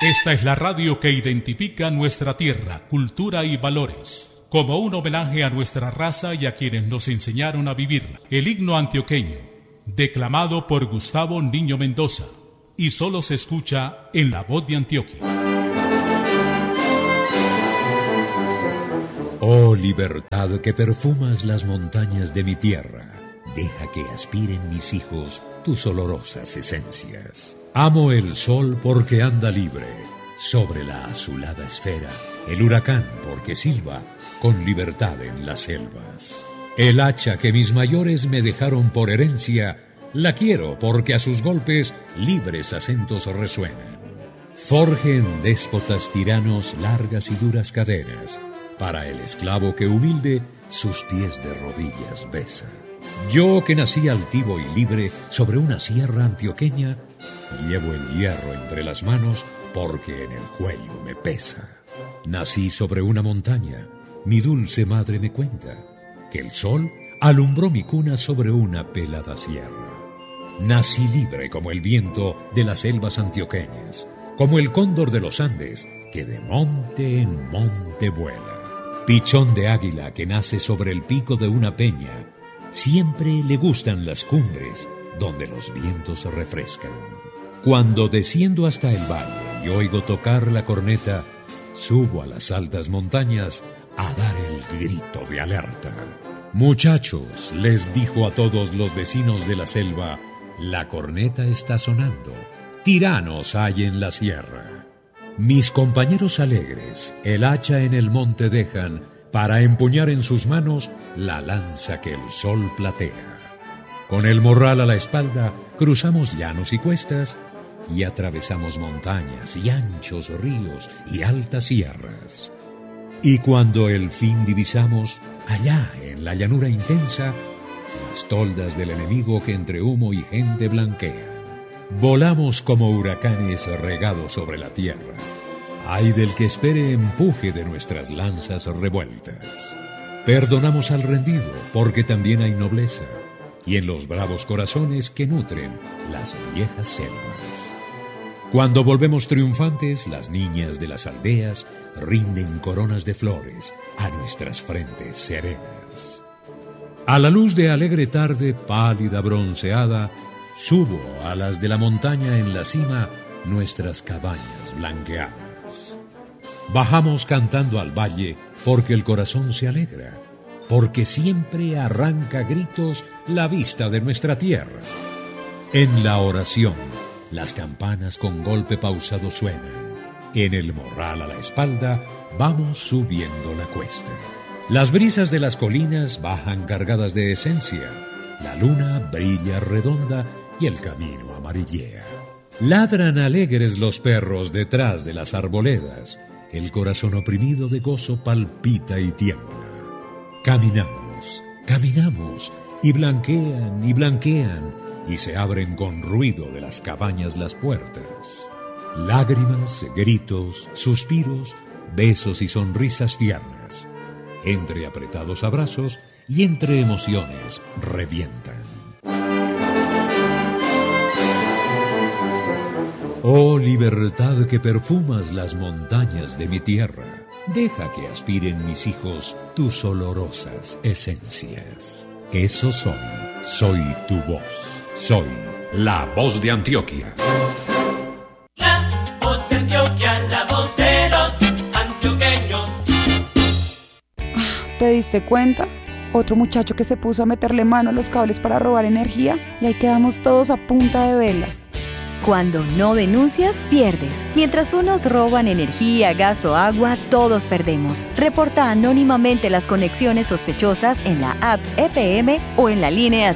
Esta es la radio que identifica nuestra tierra, cultura y valores. Como un homenaje a nuestra raza y a quienes nos enseñaron a vivirla. El himno antioqueño, declamado por Gustavo Niño Mendoza, y solo se escucha en La Voz de Antioquia. Oh libertad que perfumas las montañas de mi tierra, deja que aspiren mis hijos tus olorosas esencias. Amo el sol porque anda libre sobre la azulada esfera, el huracán porque silba con libertad en las selvas. El hacha que mis mayores me dejaron por herencia, la quiero porque a sus golpes libres acentos resuenan. Forjen déspotas tiranos largas y duras cadenas, para el esclavo que humilde sus pies de rodillas besa. Yo que nací altivo y libre sobre una sierra antioqueña, llevo el hierro entre las manos porque en el cuello me pesa. Nací sobre una montaña, mi dulce madre me cuenta que el sol alumbró mi cuna sobre una pelada sierra. Nací libre como el viento de las selvas antioqueñas, como el cóndor de los Andes que de monte en monte vuela. Pichón de águila que nace sobre el pico de una peña, siempre le gustan las cumbres donde los vientos refrescan. Cuando desciendo hasta el valle y oigo tocar la corneta, subo a las altas montañas a dar el grito de alerta. Muchachos, les dijo a todos los vecinos de la selva, la corneta está sonando, tiranos hay en la sierra. Mis compañeros alegres el hacha en el monte dejan para empuñar en sus manos la lanza que el sol platea. Con el morral a la espalda cruzamos llanos y cuestas y atravesamos montañas y anchos ríos y altas sierras. Y cuando el fin divisamos, allá en la llanura intensa, las toldas del enemigo que entre humo y gente blanquean. Volamos como huracanes regados sobre la tierra. Ay del que espere empuje de nuestras lanzas revueltas. Perdonamos al rendido, porque también hay nobleza, y en los bravos corazones que nutren las viejas selvas. Cuando volvemos triunfantes, las niñas de las aldeas rinden coronas de flores a nuestras frentes serenas. A la luz de alegre tarde, pálida bronceada, subo a las de la montaña en la cima nuestras cabañas blanqueadas. Bajamos cantando al valle porque el corazón se alegra, porque siempre arranca gritos la vista de nuestra tierra. En la oración, las campanas con golpe pausado suenan. En el morral a la espalda, vamos subiendo la cuesta. Las brisas de las colinas bajan cargadas de esencia. La luna brilla redonda y el camino amarillea. Ladran alegres los perros detrás de las arboledas. El corazón oprimido de gozo palpita y tiembla. Caminamos, caminamos, y blanquean, y se abren con ruido de las cabañas las puertas. Lágrimas, gritos, suspiros, besos y sonrisas tiernas. Entre apretados abrazos y entre emociones revientan. Oh libertad que perfumas las montañas de mi tierra, deja que aspiren mis hijos tus olorosas esencias. Eso soy tu voz, soy la voz de Antioquia. La voz de Antioquia, la voz de los antioqueños. ¿Te diste cuenta? Otro muchacho que se puso a meterle mano a los cables para robar energía y ahí quedamos todos a punta de vela. Cuando no denuncias, pierdes. Mientras unos roban energía, gas o agua, todos perdemos. Reporta anónimamente las conexiones sospechosas en la app EPM o en la línea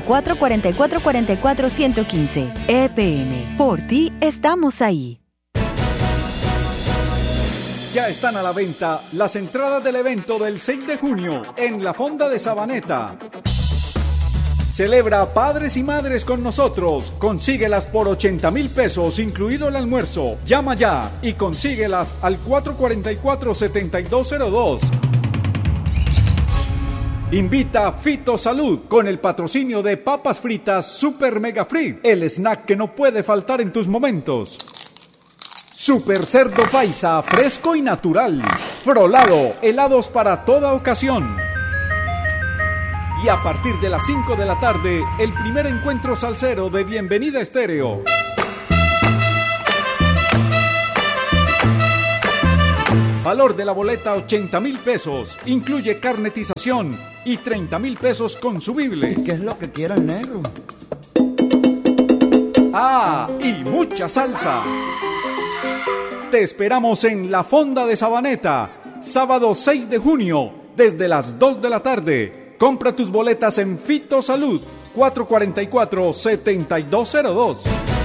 604-4444-115. EPM, por ti estamos ahí. Ya están a la venta las entradas del evento del 6 de junio en la Fonda de Sabaneta. Celebra Padres y Madres con nosotros. Consíguelas por 80,000 pesos, incluido el almuerzo. Llama ya y consíguelas al 444-7202. Invita Fito Salud con el patrocinio de Papas Fritas Super Mega Free, el snack que no puede faltar en tus momentos. Super Cerdo Paisa, fresco y natural. Frolado, helados para toda ocasión. Y a partir de las 5 de la tarde, el primer encuentro salsero de Bienvenida Estéreo. Valor de la boleta 80.000 pesos. Incluye carnetización y 30.000 pesos consumibles. ¿Qué es lo que quiere el negro? ¡Ah! Y mucha salsa. Te esperamos en La Fonda de Sabaneta, sábado 6 de junio, desde las 2 de la tarde. Compra tus boletas en Fito Salud, 444-7202.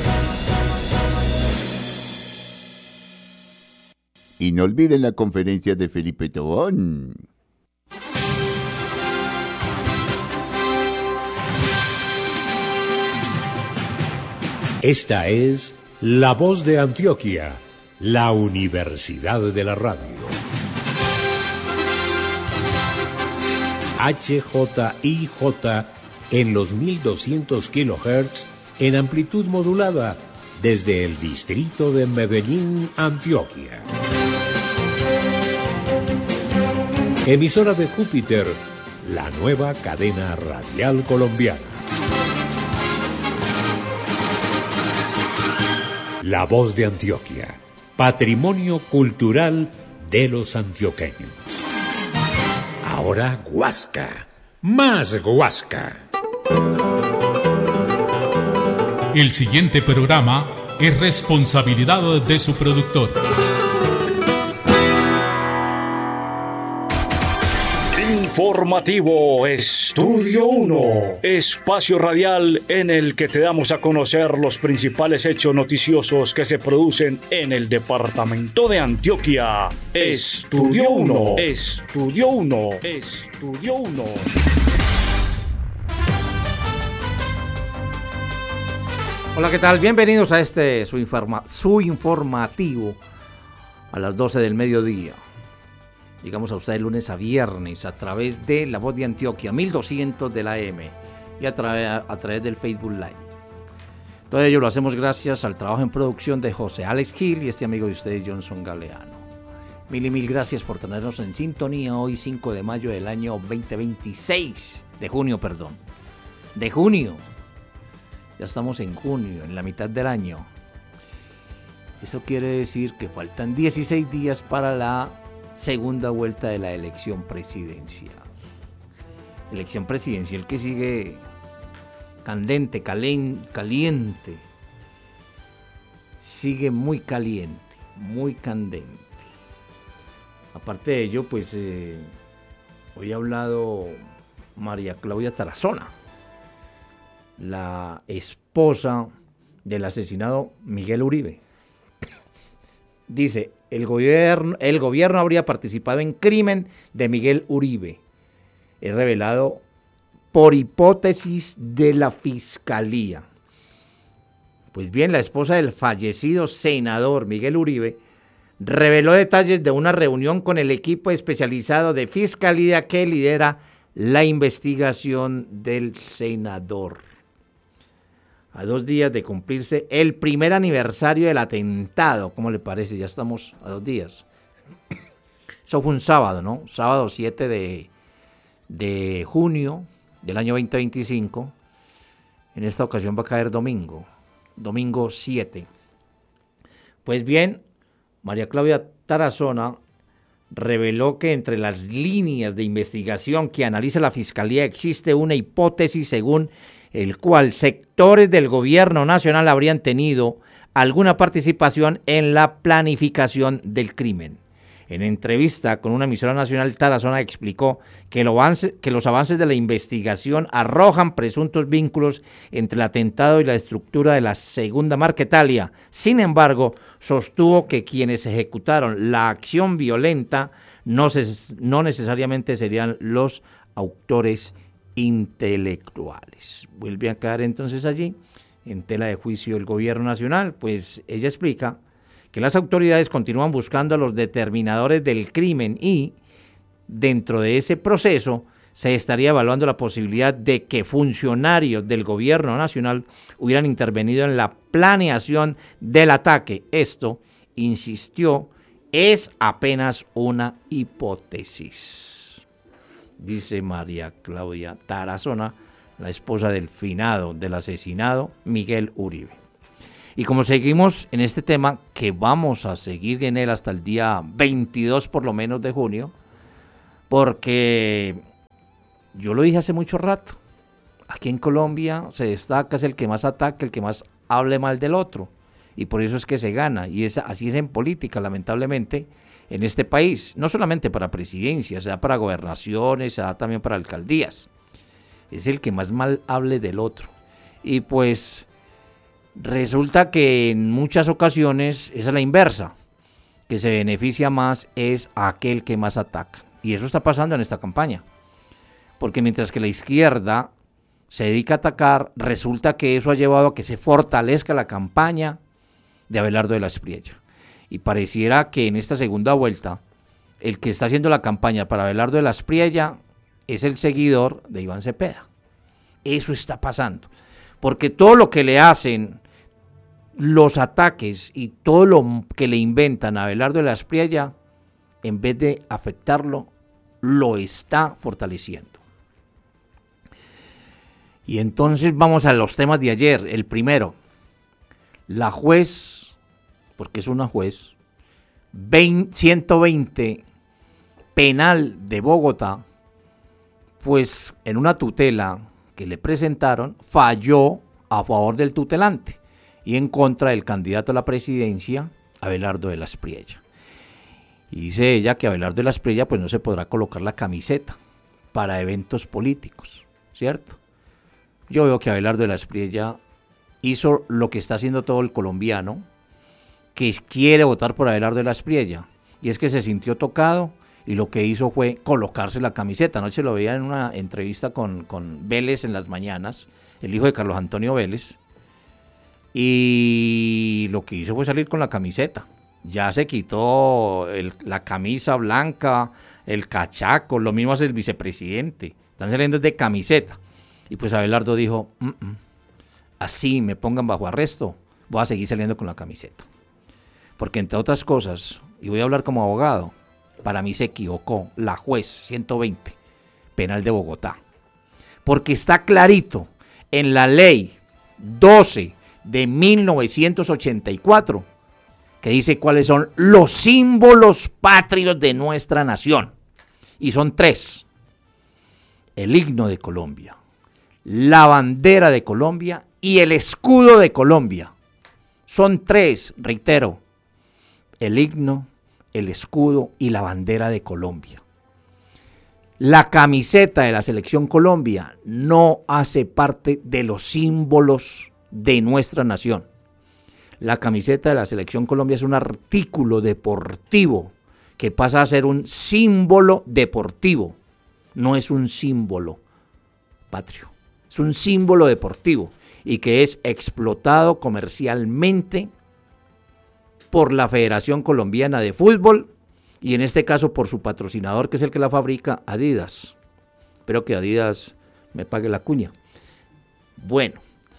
Y no olviden la conferencia de Felipe Tobón. Esta es La Voz de Antioquia, la Universidad de la Radio. HJIJ en los 1200 kHz en amplitud modulada desde el distrito de Medellín, Antioquia. Emisora de Júpiter, la nueva cadena radial colombiana. La Voz de Antioquia, patrimonio cultural de los antioqueños. Ahora Guasca, más Guasca. El siguiente programa es responsabilidad de su productor. Informativo Estudio 1, espacio radial en el que te damos a conocer los principales hechos noticiosos que se producen en el departamento de Antioquia. Estudio 1, Estudio 1, Estudio 1. Hola, ¿qué tal? Bienvenidos a este su informativo a las 12 del mediodía. Llegamos a ustedes lunes a viernes a través de La Voz de Antioquia, 1200 de la AM y a través del Facebook Live. Todo ello lo hacemos gracias al trabajo en producción de José Alex Gil y este amigo de ustedes, Johnson Galeano. Mil gracias por tenernos en sintonía hoy 5 de mayo del año 2026, de junio. Ya estamos en junio, en la mitad del año. Eso quiere decir que faltan 16 días para la segunda vuelta de la elección presidencial. Elección presidencial que sigue candente, caliente. Sigue muy caliente, muy candente. Aparte de ello, pues hoy ha hablado María Claudia Tarazona, la esposa del asesinado Miguel Uribe. Dice, el gobierno habría participado en crimen de Miguel Uribe. Es revelado por hipótesis de la Fiscalía. Pues bien, la esposa del fallecido senador Miguel Uribe reveló detalles de una reunión con el equipo especializado de Fiscalía que lidera la investigación del senador. A 2 días de cumplirse el primer aniversario del atentado, ¿cómo le parece? Ya estamos a 2 días. Eso fue un sábado, ¿no? Sábado 7 de junio del año 2025. En esta ocasión va a caer domingo 7. Pues bien, María Claudia Tarazona reveló que entre las líneas de investigación que analiza la Fiscalía existe una hipótesis según el cual sectores del gobierno nacional habrían tenido alguna participación en la planificación del crimen. En entrevista con una emisora nacional, Tarazona explicó que los avances de la investigación arrojan presuntos vínculos entre el atentado y la estructura de la Segunda Marquetalia. Sin embargo, sostuvo que quienes ejecutaron la acción violenta no necesariamente serían los autores intelectuales. Vuelve a caer entonces allí en tela de juicio el gobierno nacional, pues ella explica que las autoridades continúan buscando a los determinadores del crimen y dentro de ese proceso se estaría evaluando la posibilidad de que funcionarios del gobierno nacional hubieran intervenido en la planeación del ataque. Esto insistió, es apenas una hipótesis. Dice María Claudia Tarazona, la esposa del finado, del asesinado Miguel Uribe. Y como seguimos en este tema, que vamos a seguir en él hasta el día 22 por lo menos de junio, porque yo lo dije hace mucho rato, aquí en Colombia se destaca es el que más ataca, el que más hable mal del otro, y por eso es que se gana, y así es en política, lamentablemente, en este país, no solamente para presidencia, se da para gobernaciones, se da también para alcaldías, es el que más mal hable del otro, y pues resulta que en muchas ocasiones es a la inversa, que se beneficia más es aquel que más ataca. Y eso está pasando en esta campaña. Porque mientras que la izquierda se dedica a atacar, resulta que eso ha llevado a que se fortalezca la campaña de Abelardo de la Espriella. Y pareciera que en esta segunda vuelta, el que está haciendo la campaña para Abelardo de la Espriella es el seguidor de Iván Cepeda. Eso está pasando. Porque todo lo que le hacen, los ataques y todo lo que le inventan a Abelardo de la Espriella, en vez de afectarlo, lo está fortaleciendo. Y entonces vamos a los temas de ayer. El primero, la juez, porque es una juez, 120 penal de Bogotá, pues en una tutela que le presentaron, falló a favor del tutelante y en contra del candidato a la presidencia, Abelardo de la Espriella. Y dice ella que Abelardo de la Espriella pues no se podrá colocar la camiseta para eventos políticos, ¿cierto? Yo veo que Abelardo de la Espriella hizo lo que está haciendo todo el colombiano, que quiere votar por Abelardo de la Espriella, y es que se sintió tocado y lo que hizo fue colocarse la camiseta. Anoche lo veía en una entrevista con Vélez en las mañanas, el hijo de Carlos Antonio Vélez, y lo que hizo fue salir con la camiseta. Ya se quitó la camisa blanca, el cachaco, lo mismo hace el vicepresidente. Están saliendo de camiseta. Y pues Abelardo dijo, así me pongan bajo arresto, voy a seguir saliendo con la camiseta. Porque entre otras cosas, y voy a hablar como abogado, para mí se equivocó la juez 120 penal de Bogotá. Porque está clarito en la ley 12 de 1984 que dice cuáles son los símbolos patrios de nuestra nación. Y son 3. El himno de Colombia, la bandera de Colombia y el escudo de Colombia. Son 3, reitero, el himno, el escudo y la bandera de Colombia. La camiseta de la Selección Colombia no hace parte de los símbolos de nuestra nación. La camiseta de la Selección Colombia es un artículo deportivo que pasa a ser un símbolo deportivo. No es un símbolo patrio, es un símbolo deportivo y que es explotado comercialmente por la Federación Colombiana de Fútbol y en este caso por su patrocinador, que es el que la fabrica, Adidas. Espero que Adidas me pague la cuña. Bueno,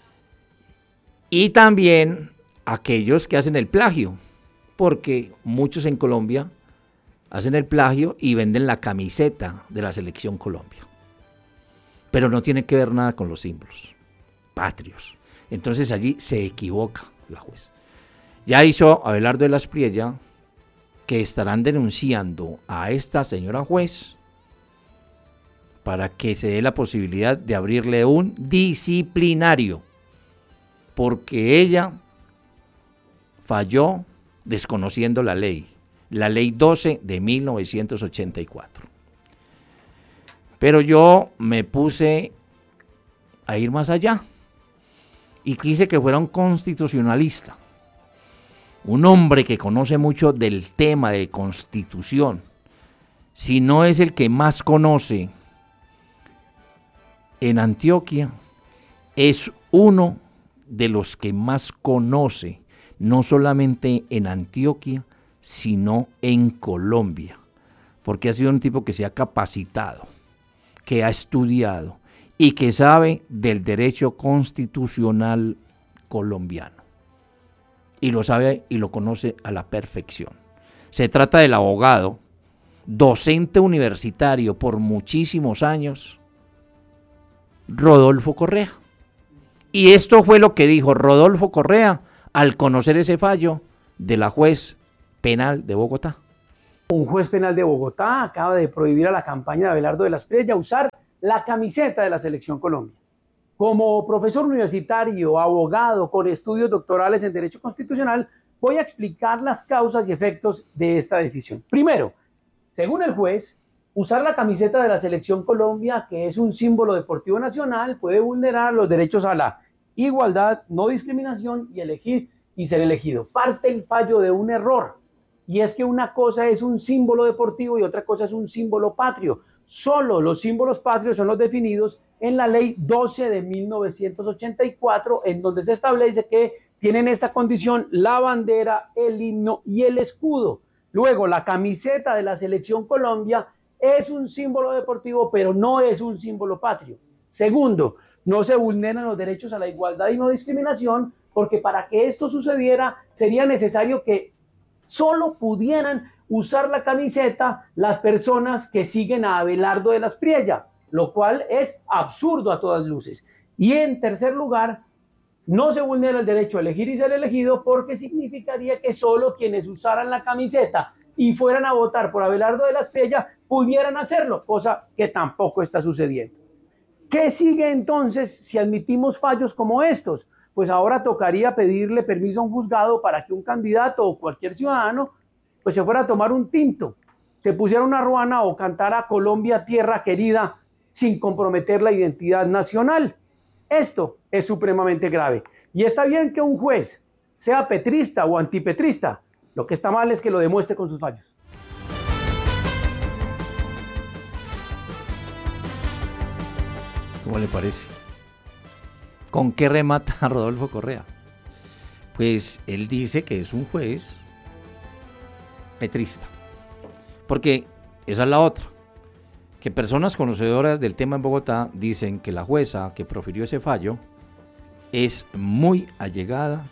y también aquellos que hacen el plagio, porque muchos en Colombia hacen el plagio y venden la camiseta de la Selección Colombia, pero no tiene que ver nada con los símbolos patrios. Entonces allí se equivoca la juez. Ya hizo Abelardo de la Espriella que estarán denunciando a esta señora juez para que se dé la posibilidad de abrirle un disciplinario, porque ella falló desconociendo la ley 12 de 1984. Pero yo me puse a ir más allá y quise que fuera un constitucionalista, un hombre que conoce mucho del tema de constitución, si no es el que más conoce en Antioquia, es uno de los que más conoce, no solamente en Antioquia, sino en Colombia, porque ha sido un tipo que se ha capacitado, que ha estudiado y que sabe del derecho constitucional colombiano. y lo sabe y lo conoce a la perfección. Se trata del abogado, docente universitario por muchísimos años, Rodolfo Correa. Y esto fue lo que dijo Rodolfo Correa al conocer ese fallo de la juez penal de Bogotá. Un juez penal de Bogotá acaba de prohibir a la campaña de Abelardo de la Espriella usar la camiseta de la Selección Colombia. Como profesor universitario, abogado con estudios doctorales en Derecho Constitucional, voy a explicar las causas y efectos de esta decisión. Primero, según el juez, usar la camiseta de la Selección Colombia, que es un símbolo deportivo nacional, puede vulnerar los derechos a la igualdad, no discriminación y elegir y ser elegido. Parte el fallo de un error, y es que una cosa es un símbolo deportivo y otra cosa es un símbolo patrio. Solo los símbolos patrios son los definidos en la Ley 12 de 1984, en donde se establece que tienen esta condición la bandera, el himno y el escudo. Luego, la camiseta de la Selección Colombia es un símbolo deportivo, pero no es un símbolo patrio. Segundo, no se vulneran los derechos a la igualdad y no discriminación, porque para que esto sucediera sería necesario que solo pudieran usar la camiseta las personas que siguen a Abelardo de la Espriella, lo cual es absurdo a todas luces. Y en tercer lugar, no se vulnera el derecho a elegir y ser elegido, porque significaría que solo quienes usaran la camiseta y fueran a votar por Abelardo de la Espriella pudieran hacerlo, cosa que tampoco está sucediendo. ¿Qué sigue entonces si admitimos fallos como estos? Pues ahora tocaría pedirle permiso a un juzgado para que un candidato o cualquier ciudadano pues se fuera a tomar un tinto, se pusiera una ruana o cantara Colombia, tierra querida, sin comprometer la identidad nacional. Esto es supremamente grave. Y está bien que un juez sea petrista o antipetrista. Lo que está mal es que lo demuestre con sus fallos. ¿Cómo le parece? ¿Con qué remata Rodolfo Correa? Pues él dice que es un juez petrista. Porque esa es la otra. Que personas conocedoras del tema en Bogotá dicen que la jueza que profirió ese fallo es muy allegada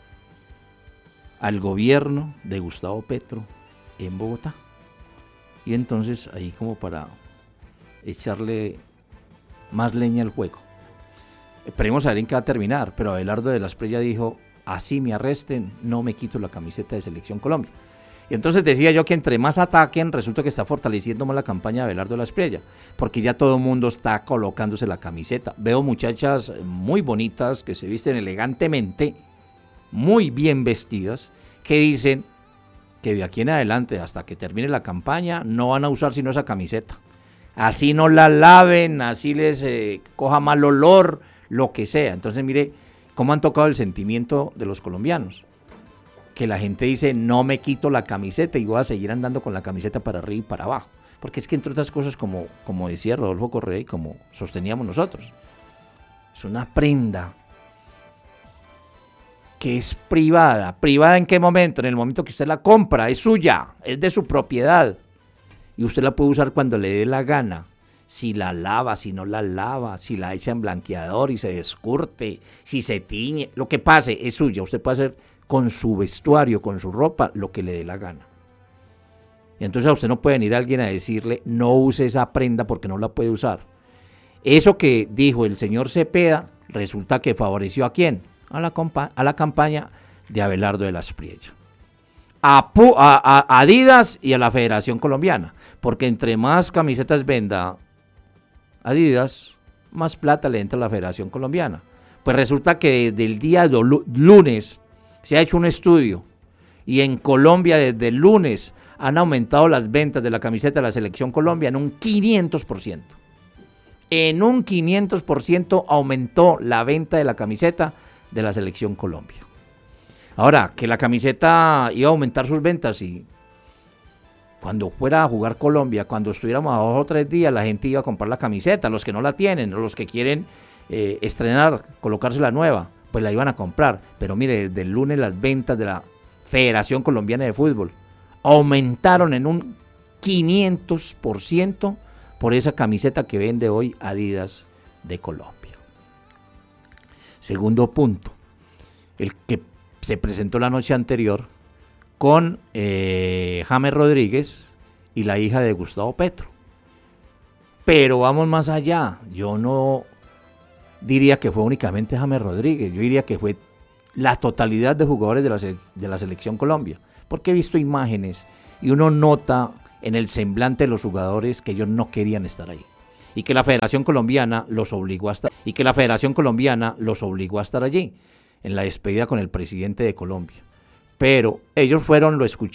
al gobierno de Gustavo Petro en Bogotá. Y entonces ahí como para echarle más leña al fuego. Esperemos a ver en qué va a terminar, pero Abelardo de la Espriella dijo, así me arresten, no me quito la camiseta de Selección Colombia. Y entonces decía yo que entre más ataquen, resulta que está fortaleciendo más la campaña de Abelardo de la Espriella, porque ya todo el mundo está colocándose la camiseta. Veo muchachas muy bonitas que se visten elegantemente, muy bien vestidas, que dicen que de aquí en adelante, hasta que termine la campaña, no van a usar sino esa camiseta. Así no la laven, así les coja mal olor, lo que sea. Entonces mire cómo han tocado el sentimiento de los colombianos. Que la gente dice, no me quito la camiseta y voy a seguir andando con la camiseta para arriba y para abajo. Porque es que entre otras cosas, como decía Rodolfo Correa y como sosteníamos nosotros, es una prenda que es privada. ¿Privada en qué momento? En el momento que usted la compra, es suya, es de su propiedad. Y usted la puede usar cuando le dé la gana. Si la lava, si no la lava, si la echa en blanqueador y se descurte, si se tiñe, lo que pase es suya. Usted puede hacer con su vestuario, con su ropa, lo que le dé la gana. Y entonces a usted no puede venir alguien a decirle, no use esa prenda porque no la puede usar. Eso que dijo el señor Cepeda, resulta que favoreció ¿a quién? A la campaña de Abelardo de la Espriella. A Adidas y a la Federación Colombiana, porque entre más camisetas venda Adidas, más plata le entra a la Federación Colombiana. Pues resulta que desde el día lunes se ha hecho un estudio y en Colombia desde el lunes han aumentado las ventas de la camiseta de la Selección Colombia en un 500%. En un 500% aumentó la venta de la camiseta de la Selección Colombia. Ahora, que la camiseta iba a aumentar sus ventas y cuando fuera a jugar Colombia, cuando estuviéramos a 2 o 3 días, la gente iba a comprar la camiseta, los que no la tienen, o los que quieren estrenar, colocarse la nueva, pues la iban a comprar. Pero mire, desde el lunes las ventas de la Federación Colombiana de Fútbol aumentaron en un 500% por esa camiseta que vende hoy Adidas de Colombia. Segundo punto, el que se presentó la noche anterior con James Rodríguez y la hija de Gustavo Petro. Pero vamos más allá, yo no diría que fue únicamente James Rodríguez, yo diría que fue la totalidad de jugadores de la Selección Colombia, porque he visto imágenes y uno nota en el semblante de los jugadores que ellos no querían estar ahí, y que la Federación Colombiana los obligó a estar, allí, en la despedida con el presidente de Colombia. Pero ellos fueron, lo escucharon